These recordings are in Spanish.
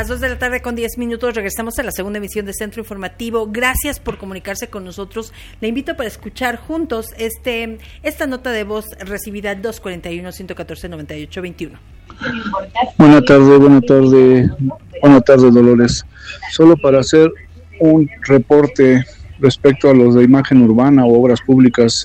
Las 2:10 p.m, regresamos a la segunda emisión de Centro Informativo. Gracias por comunicarse con nosotros. Le invito para escuchar juntos esta nota de voz recibida al 241-114-9821. Buenas tardes, Dolores. Solo para hacer un reporte respecto a los de imagen urbana o obras públicas.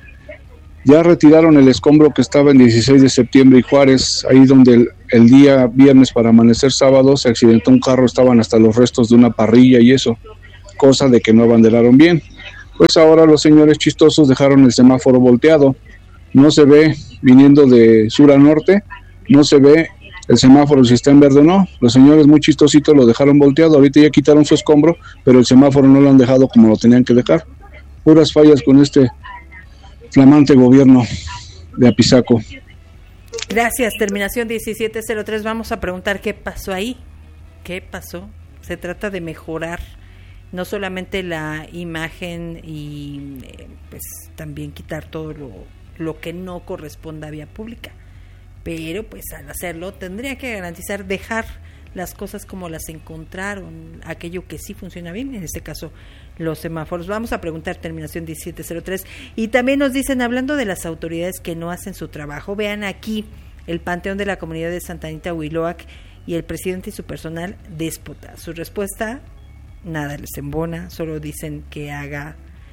Ya retiraron el escombro que estaba en 16 de septiembre y Juárez, ahí donde el día viernes para amanecer sábado se accidentó un carro, estaban hasta los restos de una parrilla y eso, cosa de que no abanderaron bien. Pues ahora los señores chistosos dejaron el semáforo volteado, no se ve viniendo de sur a norte, no se ve el semáforo si está en verde o no. Los señores muy chistositos lo dejaron volteado, ahorita ya quitaron su escombro, pero el semáforo no lo han dejado como lo tenían que dejar. Puras fallas con este flamante gobierno de Apizaco. Gracias, terminación 1703. Vamos a preguntar qué pasó ahí. ¿Qué pasó? Se trata de mejorar no solamente la imagen y pues también quitar todo lo que no corresponda a vía pública. Pero pues al hacerlo tendría que garantizar dejar las cosas como las encontraron, aquello que sí funciona bien, en este caso los semáforos. Vamos a preguntar, terminación 1703. Y también nos dicen, hablando de las autoridades que no hacen su trabajo, vean aquí el Panteón de la Comunidad de Santa Anita Huiloac y el presidente y su personal déspota. Su respuesta, nada les embona, solo dicen que haga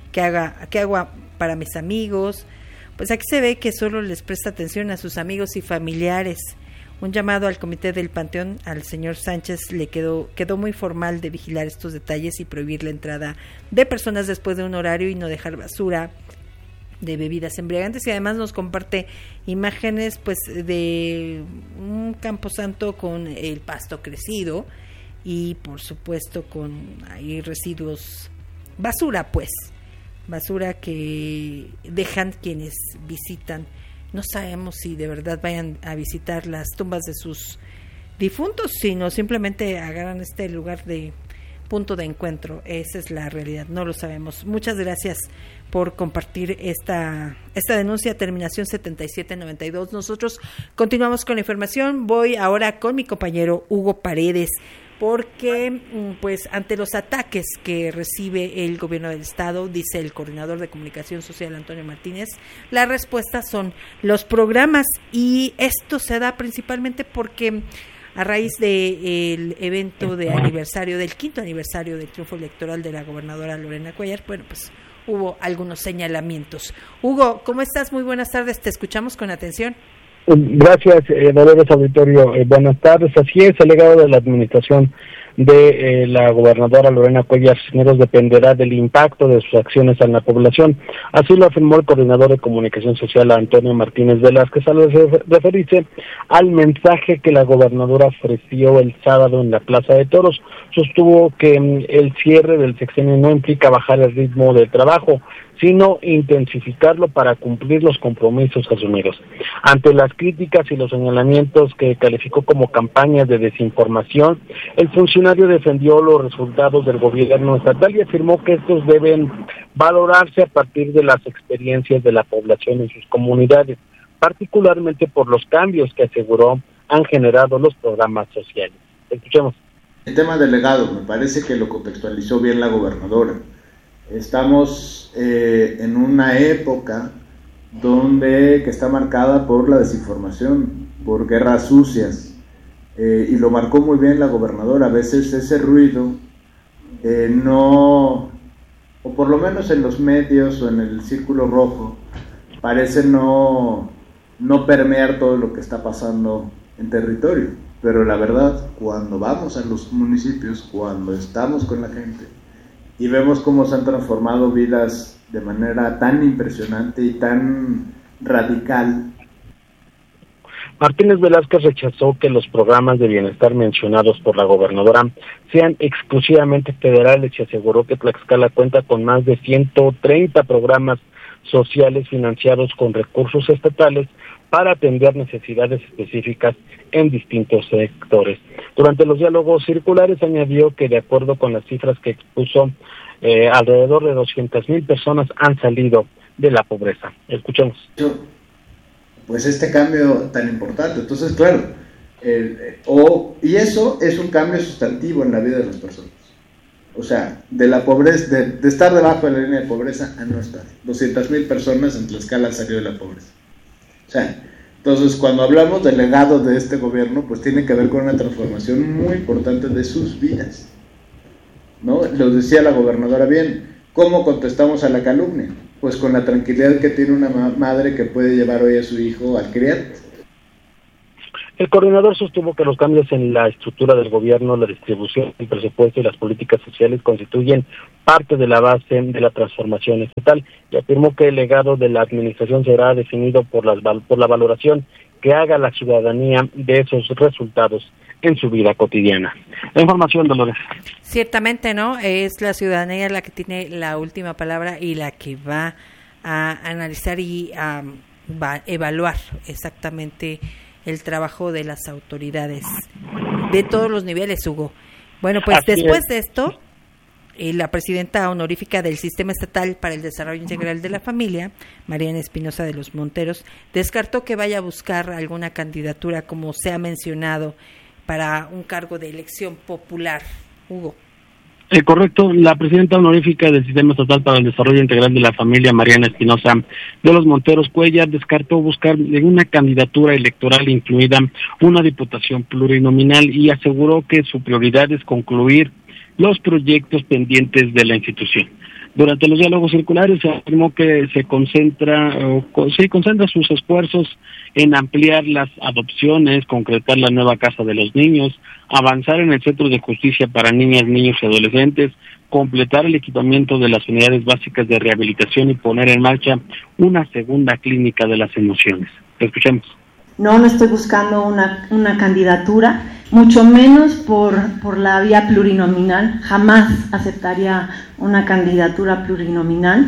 para mis amigos. Pues aquí se ve que solo les presta atención a sus amigos y familiares. Un llamado al comité del Panteón, al señor Sánchez le quedó muy formal de vigilar estos detalles y prohibir la entrada de personas después de un horario y no dejar basura de bebidas embriagantes. Y además nos comparte imágenes pues de un camposanto con el pasto crecido y por supuesto con ahí residuos, basura que dejan quienes visitan. No sabemos si de verdad vayan a visitar las tumbas de sus difuntos, sino simplemente agarran este lugar de punto de encuentro. Esa es la realidad, no lo sabemos. Muchas gracias por compartir esta denuncia, terminación 7792. Nosotros continuamos con la información. Voy ahora con mi compañero Hugo Paredes, porque pues ante los ataques que recibe el gobierno del estado, dice el coordinador de comunicación social Antonio Martínez, la respuesta son los programas, y esto se da principalmente porque a raíz del evento de aniversario, del 5º aniversario del triunfo electoral de la gobernadora Lorena Cuéllar, bueno, pues hubo algunos señalamientos. Hugo, ¿cómo estás? Muy buenas tardes, te escuchamos con atención. Gracias, Dolores Auditorio. Buenas tardes. Así es, el legado de la administración de la gobernadora Lorena Cuéllar Cisneros dependerá del impacto de sus acciones en la población. Así lo afirmó el coordinador de comunicación social Antonio Martínez Velázquez al referirse al mensaje que la gobernadora ofreció el sábado en la Plaza de Toros. Sostuvo que el cierre del sexenio no implica bajar el ritmo de trabajo, sino intensificarlo para cumplir los compromisos asumidos. Ante las críticas y los señalamientos que calificó como campañas de desinformación, el funcionario defendió los resultados del gobierno estatal y afirmó que estos deben valorarse a partir de las experiencias de la población en sus comunidades, particularmente por los cambios que aseguró han generado los programas sociales. Escuchemos. El tema del legado, me parece que lo contextualizó bien la gobernadora. Estamos en una época que está marcada por la desinformación, por guerras sucias, y lo marcó muy bien la gobernadora. A veces ese ruido no, o por lo menos en los medios o en el círculo rojo, parece no permear todo lo que está pasando en territorio, pero la verdad, cuando vamos a los municipios, cuando estamos con la gente y vemos cómo se han transformado vidas de manera tan impresionante y tan radical. Martínez Velázquez rechazó que los programas de bienestar mencionados por la gobernadora sean exclusivamente federales y aseguró que Tlaxcala cuenta con más de 130 programas sociales financiados con recursos estatales para atender necesidades específicas en distintos sectores. Durante los diálogos circulares añadió que, de acuerdo con las cifras que expuso, alrededor de 200,000 personas han salido de la pobreza. Escuchemos. Pues este cambio tan importante, entonces claro, Y eso es un cambio sustantivo en la vida de las personas. O sea, de la pobreza, de estar debajo de la línea de pobreza a no estar. 200,000 personas en Tlaxcala han salido de la pobreza. O sea, entonces cuando hablamos del legado de este gobierno, pues tiene que ver con una transformación muy importante de sus vidas, ¿no? Lo decía la gobernadora bien. ¿Cómo contestamos a la calumnia? Pues con la tranquilidad que tiene una madre que puede llevar hoy a su hijo al criat. El coordinador sostuvo que los cambios en la estructura del gobierno, la distribución del presupuesto y las políticas sociales constituyen parte de la base de la transformación estatal y afirmó que el legado de la administración será definido por la valoración que haga la ciudadanía de esos resultados en su vida cotidiana. La información, Dolores. Ciertamente, ¿no? Es la ciudadanía la que tiene la última palabra y la que va a analizar y a evaluar exactamente el trabajo de las autoridades de todos los niveles, Hugo. Bueno, pues así después de esto, la presidenta honorífica del Sistema Estatal para el Desarrollo Integral de la Familia, Mariana Espinosa de los Monteros, descartó que vaya a buscar alguna candidatura, como se ha mencionado, para un cargo de elección popular. Hugo. Correcto, la presidenta honorífica del Sistema Estatal para el Desarrollo Integral de la Familia, Mariana Espinosa de los Monteros Cuellar, descartó buscar una candidatura electoral, incluida una diputación plurinominal, y aseguró que su prioridad es concluir los proyectos pendientes de la institución. Durante los diálogos circulares se afirmó que se concentra sus esfuerzos en ampliar las adopciones, concretar la nueva Casa de los Niños, avanzar en el Centro de Justicia para Niñas, Niños y Adolescentes, completar el equipamiento de las unidades básicas de rehabilitación y poner en marcha una segunda clínica de las emociones. Escuchemos. No estoy buscando una candidatura, mucho menos por la vía plurinominal. Jamás aceptaría una candidatura plurinominal.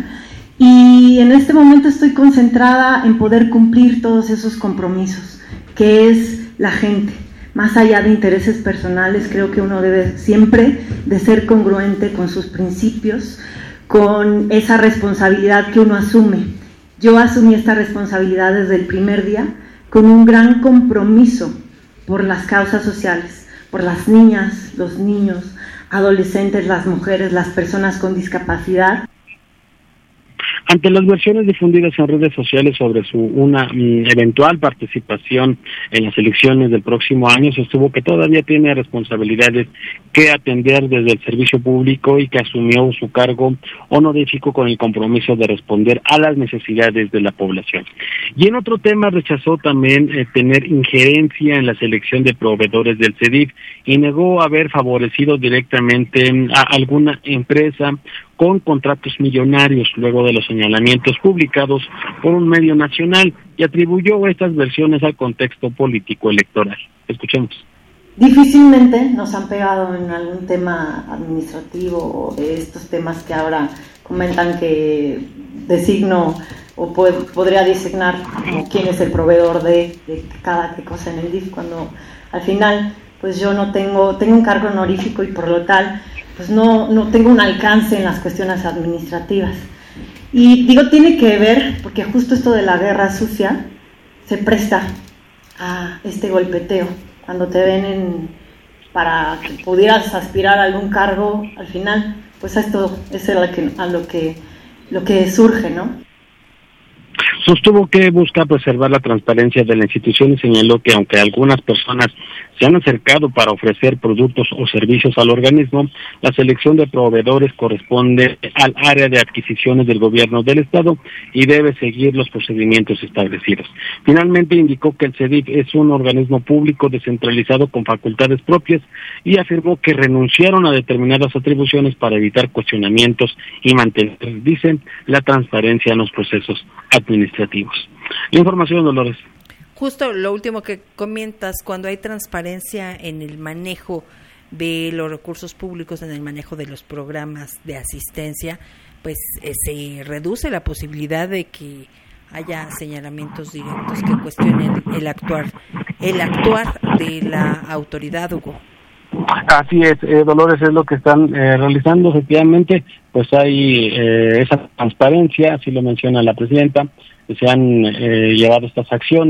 Y en este momento estoy concentrada en poder cumplir todos esos compromisos, que es la gente. Más allá de intereses personales, creo que uno debe siempre de ser congruente con sus principios, con esa responsabilidad que uno asume. Yo asumí esta responsabilidad desde el primer día, con un gran compromiso por las causas sociales, por las niñas, los niños, adolescentes, las mujeres, las personas con discapacidad. Ante las versiones difundidas en redes sociales sobre una eventual participación en las elecciones del próximo año, sostuvo que todavía tiene responsabilidades que atender desde el servicio público y que asumió su cargo honorífico con el compromiso de responder a las necesidades de la población. Y en otro tema, rechazó también tener injerencia en la selección de proveedores del CEDIF y negó haber favorecido directamente a alguna empresa con contratos millonarios luego de los señalamientos publicados por un medio nacional, y atribuyó estas versiones al contexto político electoral. Escuchemos. Difícilmente nos han pegado en algún tema administrativo o de estos temas que ahora comentan que designo o podría designar quién es el proveedor de cada cosa en el DIF, cuando al final pues yo no tengo un cargo honorífico y por lo tal pues no tengo un alcance en las cuestiones administrativas. Y digo, tiene que ver, porque justo esto de la guerra sucia se presta a este golpeteo. Cuando te ven para que pudieras aspirar a algún cargo, al final, pues esto es lo que surge, ¿no? Sostuvo que busca preservar la transparencia de la institución y señaló que aunque algunas personas se han acercado para ofrecer productos o servicios al organismo, la selección de proveedores corresponde al área de adquisiciones del gobierno del Estado y debe seguir los procedimientos establecidos. Finalmente indicó que el CEDIF es un organismo público descentralizado con facultades propias y afirmó que renunciaron a determinadas atribuciones para evitar cuestionamientos y mantener, dicen, la transparencia en los procesos administrativos. La información, Dolores. Justo lo último que comentas, cuando hay transparencia en el manejo de los recursos públicos, en el manejo de los programas de asistencia, pues se reduce la posibilidad de que haya señalamientos directos que cuestionen el actuar de la autoridad, Hugo. Así es, Dolores, es lo que están realizando. Efectivamente, pues hay esa transparencia, así lo menciona la presidenta, que se han llevado estas acciones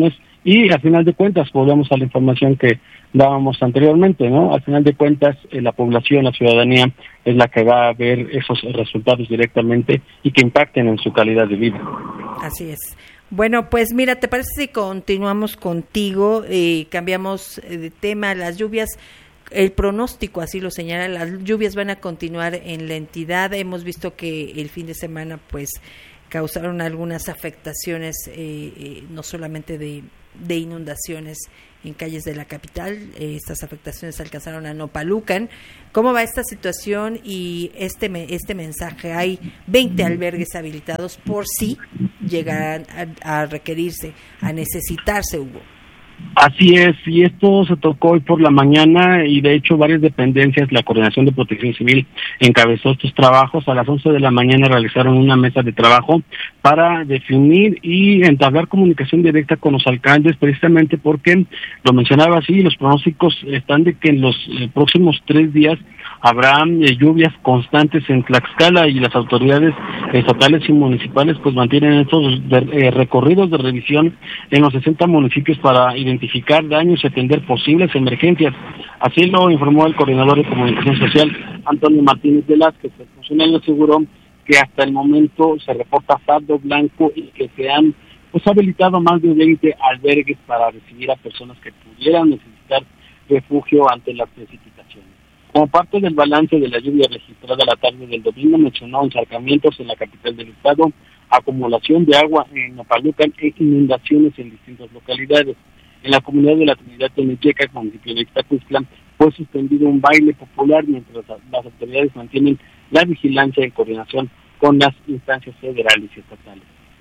Y al final de cuentas, volvemos a la información que dábamos anteriormente, ¿no? Al final de cuentas, la población, la ciudadanía, es la que va a ver esos resultados directamente y que impacten en su calidad de vida. Así es. Bueno, pues mira, ¿te parece si continuamos contigo? Cambiamos de tema, las lluvias, el pronóstico así lo señala, las lluvias van a continuar en la entidad. Hemos visto que el fin de semana pues causaron algunas afectaciones, no solamente de inundaciones en calles de la capital, estas afectaciones alcanzaron a Nopalucan. ¿Cómo va esta situación y este mensaje? Hay 20 albergues habilitados por si llegaran a requerirse, a necesitarse, Hugo. Así es, y esto se tocó hoy por la mañana y de hecho varias dependencias, la Coordinación de Protección Civil encabezó estos trabajos. A las 11 de la mañana realizaron una mesa de trabajo para definir y entablar comunicación directa con los alcaldes, precisamente porque, lo mencionaba así, los pronósticos están de que en los próximos 3 días habrá lluvias constantes en Tlaxcala y las autoridades estatales y municipales pues mantienen estos recorridos de revisión en los 60 municipios para identificar daños y atender posibles emergencias. Así lo informó el coordinador de comunicación social, Antonio Martínez Velázquez. El funcionario aseguró que hasta el momento se reporta saldo blanco y que se han habilitado más de 20 albergues para recibir a personas que pudieran necesitar refugio ante las precipitaciones. Como parte del balance de la lluvia registrada la tarde del domingo, mencionó encharcamientos en la capital del estado, acumulación de agua en Nopalucan e inundaciones en distintas localidades. En la comunidad de la Trinidad Tenecheca, municipio de Ixtacuistla, fue suspendido un baile popular mientras las autoridades mantienen la vigilancia en coordinación con las instancias federales y estatales.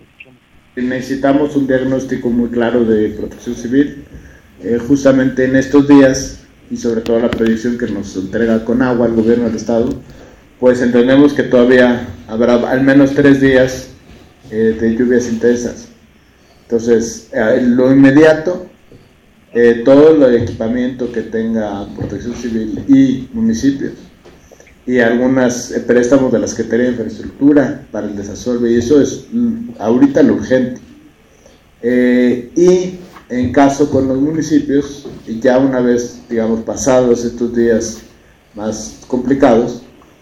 Necesitamos un diagnóstico muy claro de Protección Civil, justamente en estos días, y sobre todo la predicción que nos entrega con agua el gobierno del estado, pues entendemos que todavía habrá al menos 3 días de lluvias intensas. Entonces, lo inmediato, todo el equipamiento que tenga Protección Civil y municipios, y algunas préstamos de la Secretaría de Infraestructura para el desasolve, y eso es ahorita lo urgente. Y en caso con los municipios, y ya una vez, digamos, pasados estos días más complicados,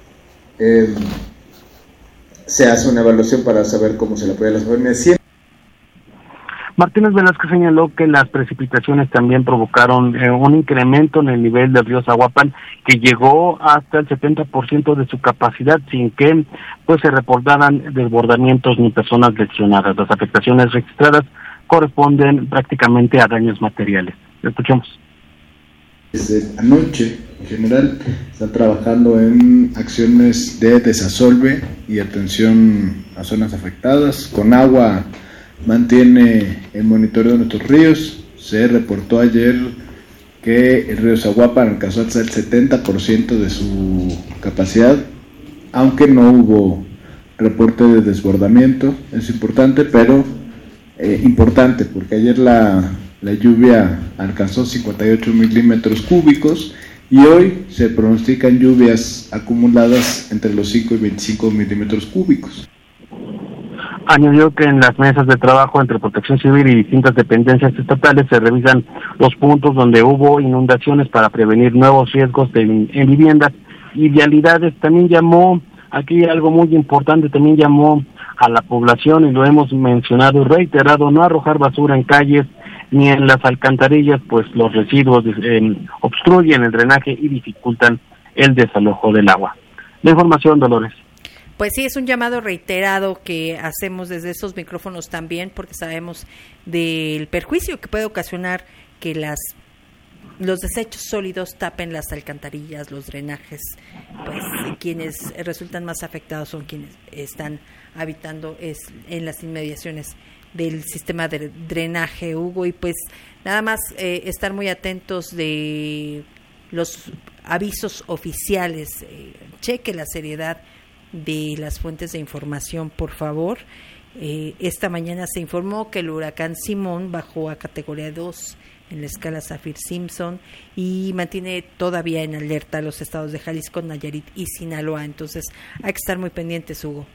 se hace una evaluación para saber cómo se le apoya a las familias. Martínez Velázquez señaló que las precipitaciones también provocaron un incremento en el nivel del río Zaguapan que llegó hasta el 70% de su capacidad sin que pues se reportaran desbordamientos ni personas lesionadas. Las afectaciones registradas corresponden prácticamente a daños materiales. Escuchemos. Desde anoche, en general, están trabajando en acciones de desasolve y atención a zonas afectadas. Con agua mantiene el monitoreo de nuestros ríos. Se reportó ayer que el río Zaguapan alcanzó hasta el 70% de su capacidad, aunque no hubo reporte de desbordamiento. Es importante, pero importante, porque ayer la lluvia alcanzó 58 milímetros cúbicos y hoy se pronostican lluvias acumuladas entre los 5 y 25 milímetros cúbicos. Añadió que en las mesas de trabajo entre Protección Civil y distintas dependencias estatales se revisan los puntos donde hubo inundaciones para prevenir nuevos riesgos en viviendas y vialidades. También llamó, aquí algo muy importante, también llamó a la población, y lo hemos mencionado y reiterado, no arrojar basura en calles ni en las alcantarillas, pues los residuos obstruyen el drenaje y dificultan el desalojo del agua. La información, Dolores. Pues sí, es un llamado reiterado que hacemos desde esos micrófonos también, porque sabemos del perjuicio que puede ocasionar que los desechos sólidos tapen las alcantarillas, los drenajes. Pues quienes resultan más afectados son quienes están habitando en las inmediaciones del sistema de drenaje, Hugo, y pues nada más estar muy atentos de los avisos oficiales, cheque la seriedad de las fuentes de información, por favor. Esta mañana se informó que el huracán Simón bajó a categoría 2 en la escala Saffir-Simpson y mantiene todavía en alerta a los estados de Jalisco, Nayarit y Sinaloa. Entonces hay que estar muy pendientes, Hugo.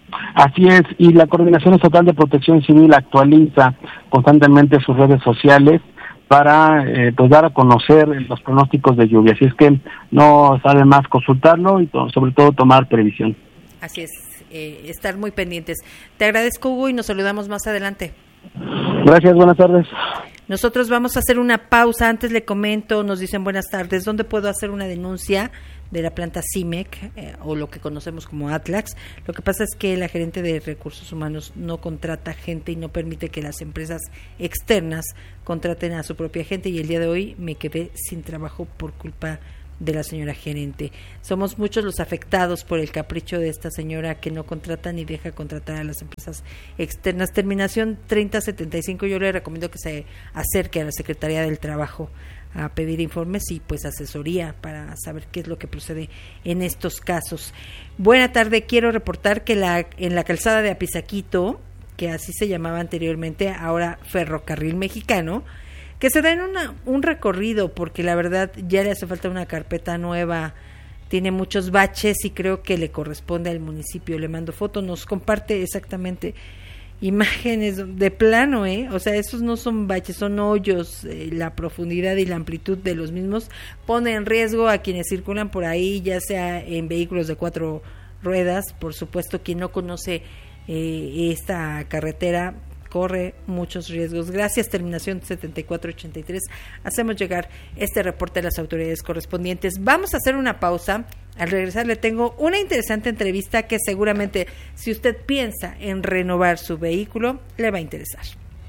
Así es, y la Coordinación Estatal de Protección Civil actualiza constantemente sus redes sociales para pues dar a conocer los pronósticos de lluvia. Así es que no sabe más consultarlo y sobre todo tomar previsión. Así es, estar muy pendientes. Te agradezco, Hugo, y nos saludamos más adelante. Gracias, buenas tardes. Nosotros vamos a hacer una pausa. Antes le comento, nos dicen buenas tardes, ¿dónde puedo hacer una denuncia de la planta CIMEC o lo que conocemos como Atlax? Lo que pasa es que la gerente de Recursos Humanos no contrata gente y no permite que las empresas externas contraten a su propia gente, y el día de hoy me quedé sin trabajo por culpa de la señora gerente. Somos muchos los afectados por el capricho de esta señora que no contrata ni deja contratar a las empresas externas. Terminación 3075, yo le recomiendo que se acerque a la Secretaría del Trabajo a pedir informes y pues asesoría para saber qué es lo que procede en estos casos. Buena tarde, quiero reportar que en la calzada de Apizaquito, que así se llamaba anteriormente, ahora Ferrocarril Mexicano, que se den un recorrido, porque la verdad ya le hace falta una carpeta nueva, tiene muchos baches y creo que le corresponde al municipio. Le mando foto, nos comparte exactamente imágenes de plano, o sea, esos no son baches, son hoyos, la profundidad y la amplitud de los mismos pone en riesgo a quienes circulan por ahí, ya sea en vehículos de 4 ruedas, por supuesto. Quien no conoce esta carretera corre muchos riesgos. Gracias, terminación 7483. Hacemos llegar este reporte a las autoridades correspondientes. Vamos a hacer una pausa. Al regresar le tengo una interesante entrevista que seguramente, si usted piensa en renovar su vehículo, le va a interesar.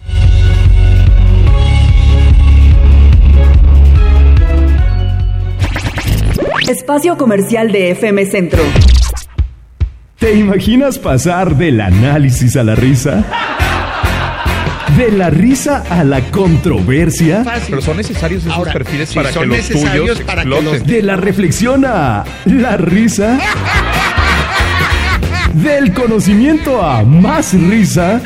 Espacio comercial de FM Centro. ¿Te imaginas pasar del análisis a la risa? ¿De la risa a la controversia? Pero son necesarios esos perfiles para que los tuyos exploten. ¿De la reflexión a la risa? ¿Del conocimiento a más risa?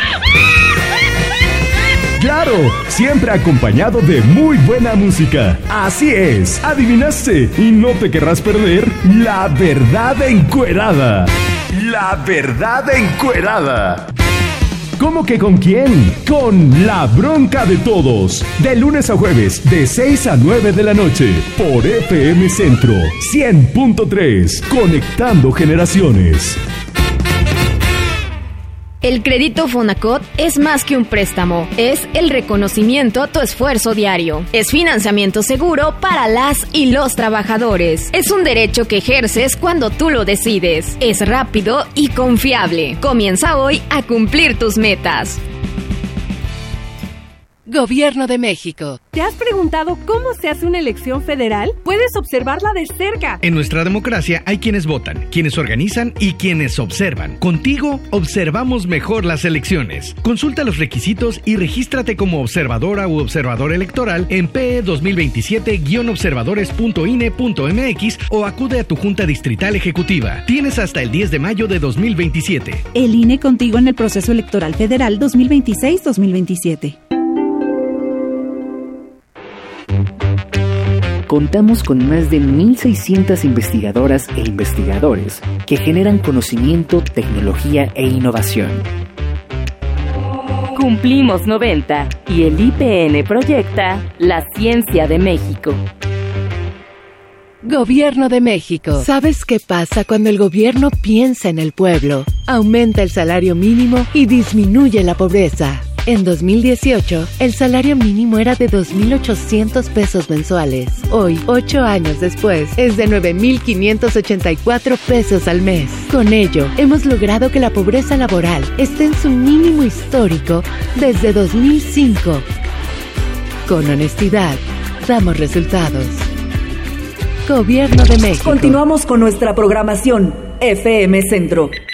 Claro, siempre acompañado de muy buena música. Así es, adivinaste y no te querrás perder La Verdad Encuerada. La Verdad Encuerada. ¿Cómo que con quién? Con La Bronca de Todos. De lunes a jueves, de 6 a 9 de la noche. Por FM Centro 100.3. Conectando generaciones. El crédito Fonacot es más que un préstamo, es el reconocimiento a tu esfuerzo diario. Es financiamiento seguro para las y los trabajadores. Es un derecho que ejerces cuando tú lo decides. Es rápido y confiable. Comienza hoy a cumplir tus metas. Gobierno de México. ¿Te has preguntado cómo se hace una elección federal? Puedes observarla de cerca. En nuestra democracia hay quienes votan, quienes organizan y quienes observan. Contigo observamos mejor las elecciones. Consulta los requisitos y regístrate como observadora u observador electoral en PE 2027-observadores.ine.mx o acude a tu Junta Distrital Ejecutiva. Tienes hasta el 10 de mayo de 2027. El INE contigo en el proceso electoral federal 2026-2027. Contamos con más de 1,600 investigadoras e investigadores que generan conocimiento, tecnología e innovación. Cumplimos 90 y el IPN proyecta la ciencia de México. Gobierno de México. ¿Sabes qué pasa cuando el gobierno piensa en el pueblo? Aumenta el salario mínimo y disminuye la pobreza. En 2018, el salario mínimo era de 2,800 pesos mensuales. Hoy, 8 años después, es de 9,584 pesos al mes. Con ello, hemos logrado que la pobreza laboral esté en su mínimo histórico desde 2005. Con honestidad, damos resultados. Gobierno de México. Continuamos con nuestra programación FM Centro.